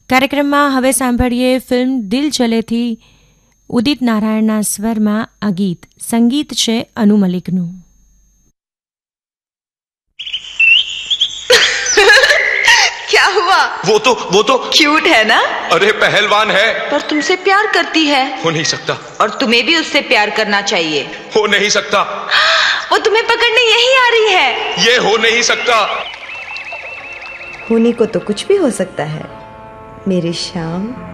કાર્યક્રમમાં હવે સાંભળીએ ફિલ્મ દિલ ચલેથી ઉદિત નારાયણના સ્વરમાં આ ગીત. સંગીત છે અનુ મલિકનું. क्या हुआ? वो तो क्यूट है ना? अरे पहलवान है. पर तुमसे प्यार करती है. हो नहीं सकता. और तुम्हें भी उससे प्यार करना चाहिए. हो नहीं सकता. वो तुम्हें पकड़ने यही आ रही है. ये हो नहीं सकता. होने को तो कुछ भी हो सकता है मेरी शाम.